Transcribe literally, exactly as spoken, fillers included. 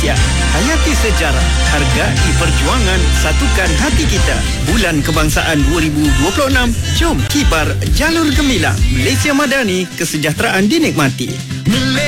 Malaysia. Hayati sejarah, hargai perjuangan, satukan hati kita. Bulan Kebangsaan dua ribu dua puluh enam, jom kibar jalur gemilang. Malaysia Madani, kesejahteraan dinikmati.